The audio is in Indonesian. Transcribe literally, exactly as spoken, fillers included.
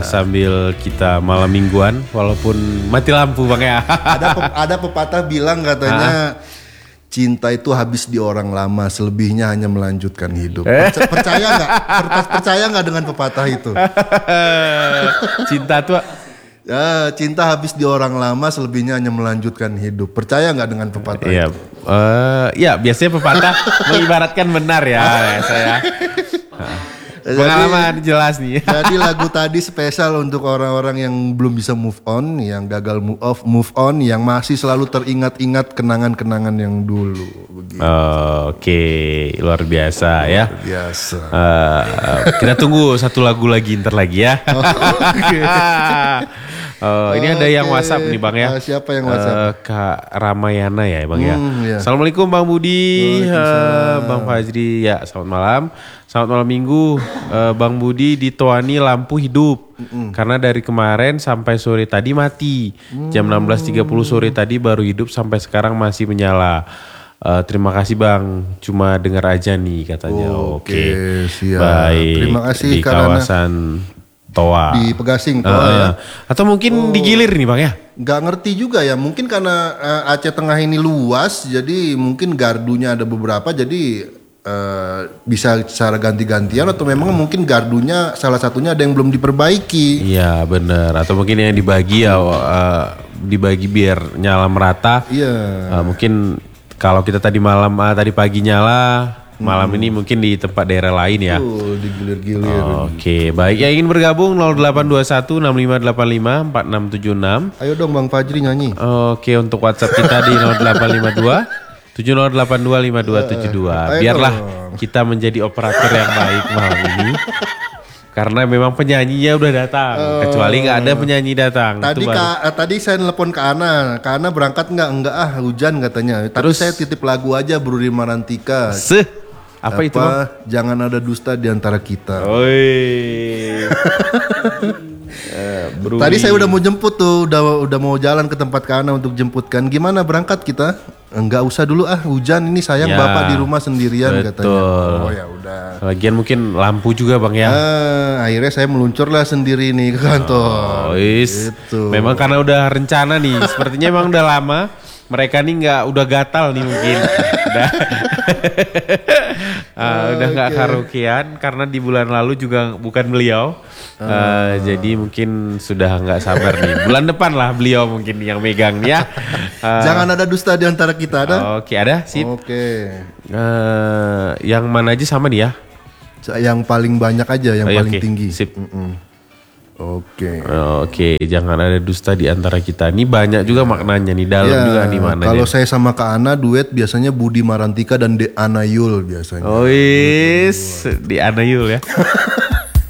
sambil kita malam mingguan walaupun mati lampu Bang ya. Ada pe- ada pepatah bilang katanya cinta itu habis di orang lama, selebihnya hanya melanjutkan hidup. Perca- percaya nggak? Per- percaya nggak dengan pepatah itu? Cinta tuh Ya, cinta habis di orang lama, selebihnya hanya melanjutkan hidup. Percaya nggak dengan pepatah Iya, itu? uh, ya biasanya pepatah mengibaratkan benar ya, ya saya. Pengalaman Jadi- jelas nih. Jadi lagu tadi spesial untuk orang-orang yang belum bisa move on, yang gagal move off, move on, yang masih selalu teringat-ingat kenangan-kenangan yang dulu. Begitu. Oke, luar biasa ya. Biasa. Uh, kita tunggu satu lagu lagi ntar lagi ya. Oh, ini ada yang Oke. WhatsApp nih Bang ya. Ah, siapa yang WhatsApp? Eh, Kak Ramayana ya Bang ya. Hmm, iya. Assalamualaikum Bang Budi, Waalaikumsalam. eh, Bang Fajri ya. Selamat malam. Selamat malam minggu. Eh, Bang Budi ditemani lampu hidup. Karena dari kemarin sampai sore tadi mati. Jam enam belas tiga puluh sore tadi baru hidup sampai sekarang masih menyala. Eh, terima kasih Bang. Cuma dengar aja nih katanya. Oke, Oke. siap. Baik. Terima kasih, di Kak Rana. kawasan Toa. Di Pegasing tuh Uh, ya. Atau mungkin digilir nih Bang ya. Nggak ngerti juga ya, mungkin karena eh, Aceh Tengah ini luas, jadi mungkin gardunya ada beberapa, jadi eh, bisa secara ganti-gantian atau memang mungkin gardunya salah satunya ada yang belum diperbaiki. Iya benar. Atau mungkin yang dibagi ya uh, dibagi biar nyala merata. Iya. Uh, mungkin kalau kita tadi malam uh, tadi pagi nyala, malam ini mungkin di tempat daerah lain ya. Tuh, digilir-gilir. Oke, baik. Yang ingin bergabung nol delapan dua satu enam lima delapan lima empat enam tujuh enam. Ayo dong Bang Fajri nyanyi. Oke, untuk WhatsApp kita di nol delapan lima dua tujuh nol delapan dua lima dua tujuh dua. Ayo Biarlah dong. kita menjadi operator yang baik malam ini. Karena memang penyanyinya udah datang. Kecuali nggak ada penyanyi datang. Tadi Itu baru- Kak, eh, tadi saya nelpon ke Ana. Kak Ana berangkat nggak? Enggak ah, hujan katanya. Tapi Terus? saya titip lagu aja Bruri Marantika. Seh, apa, itu Bang? Jangan ada dusta di antara kita. Oi. Eh, Bruri. Tadi saya udah mau jemput tuh, udah udah mau jalan ke tempat Kak Ana untuk jemputkan. Gimana berangkat kita? Enggak usah dulu ah, hujan ini sayang Ya, bapak di rumah sendirian betul. katanya. Oh ya udah. Lagian mungkin lampu juga Bang ya. Ah, akhirnya saya meluncurlah sendiri nih ke kantor. Oh, is. Gitu. Memang karena udah rencana nih. Sepertinya emang udah lama. Mereka nih nggak udah gatal nih mungkin. Udah, Ah, udah nggak karaokean karena di bulan lalu juga bukan beliau. Ah, jadi mungkin sudah nggak sabar nih. Bulan depan lah beliau mungkin yang megang nih ya. Ah, Jangan ada dusta di antara kita ada. Oke ada sip. Oke. Eh, yang mana aja sama nih ya? Yang paling banyak aja, yang Oh, iya, paling oke. tinggi. Sip. Mm-mm. Oke. Oke, jangan ada dusta di antara kita. Ini banyak juga maknanya nih, dalam Ya, juga nih maknanya. kalau saya sama Kak Ana duet biasanya Budi Marantika dan De Anayul biasanya. Oh is, di Anayul ya.